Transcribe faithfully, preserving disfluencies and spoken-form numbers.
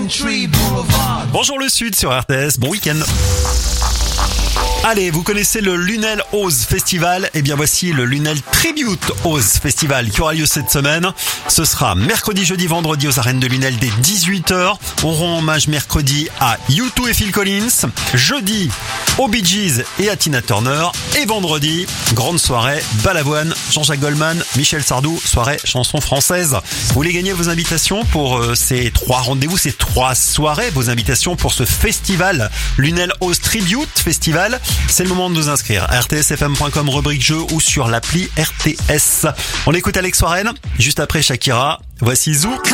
Coventry Boulevard. Bonjour le Sud sur R T S, bon week-end. Allez, vous connaissez le Lunel Oz Festival? Eh bien voici le Lunel Tribute Oz Festival qui aura lieu cette semaine. Ce sera mercredi, jeudi, vendredi aux arènes de Lunel dès dix-huit heures. On rend hommage mercredi à U deux et Phil Collins. Jeudi, aux Bee Gees et à Tina Turner. Et vendredi, grande soirée, Balavoine, Jean-Jacques Goldman, Michel Sardou, soirée chanson française. Vous voulez gagner vos invitations pour euh, ces trois rendez-vous, ces trois soirées, vos invitations pour ce festival Lunel Oz Tribute Festival. C'est le moment de nous inscrire. r t s f m point com, rubrique jeu ou sur l'appli R T S. On écoute Alex Warren. Juste après Shakira, voici Zou.